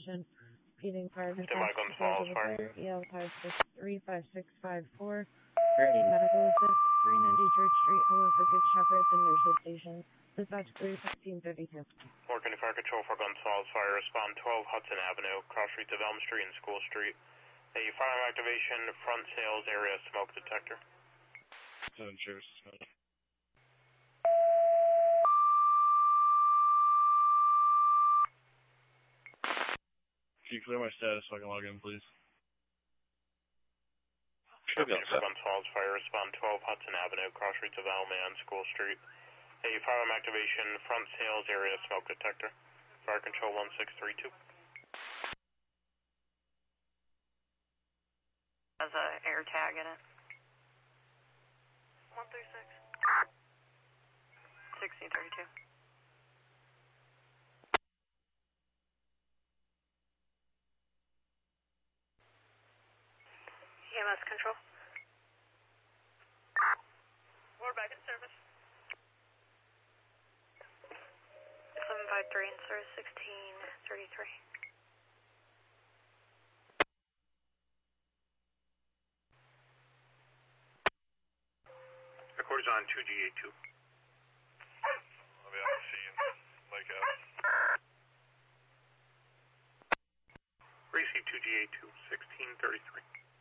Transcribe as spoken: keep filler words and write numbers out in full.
station. Repeating fire To dispatch. Michael Falls Fire. E L five six three five six five four. Early medical assist. three ninety Church Street. Hello for Good Shepherd, the nurses station. Dispatch clear sixteen thirty-two. Fort County Fire Control for Guns Falls Fire. Respond twelve Hudson Avenue, cross streets of Elm Street and School Street. A firearm activation, front sales area smoke detector. Seven cheers. Can you clear my status so I can log in, please? Should be for Guns Falls Fire. Respond twelve Hudson Avenue, cross streets of Elm and School Street. A firearm activation, front sales area smoke detector. Fire Control one six three two. Has a air tag in it. one three six. sixteen thirty-two. E M S control. We're back in service. seven five three in service, sixteen thirty-three. Recorder's on two G eight two. I'll be on the scene. Like a... Receive two G eight two, sixteen thirty-three.